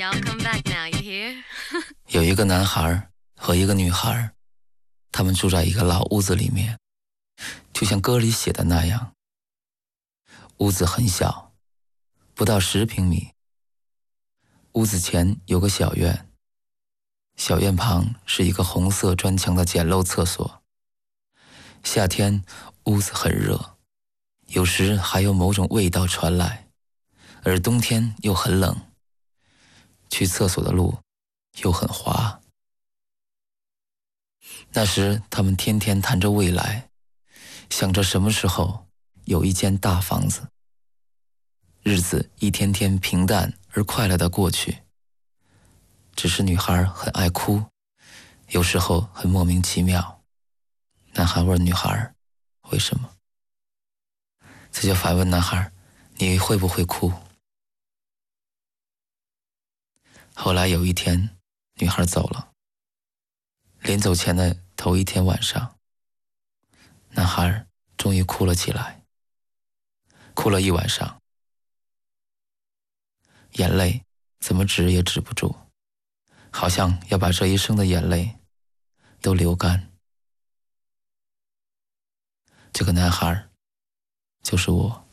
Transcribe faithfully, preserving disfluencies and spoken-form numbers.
y'all. Come back now, you hear? 有一个男孩和一个女孩，他们住在一个老屋子里面，就像歌里写的那样。屋子很小，不到十平米。屋子前有个小院，小院旁是一个红色砖墙的简陋厕所。夏天屋子很热，有时还有某种味道传来，而冬天又很冷，去厕所的路又很滑。那时他们天天谈着未来，想着什么时候有一间大房子。日子一天天平淡而快乐地过去，只是女孩很爱哭，有时候很莫名其妙。男孩问女孩为什么，这就反问男孩，你会不会哭？后来有一天，女孩走了。临走前的头一天晚上，男孩终于哭了起来，哭了一晚上，眼泪怎么止也止不住，好像要把这一生的眼泪都流干。这个男孩就是我。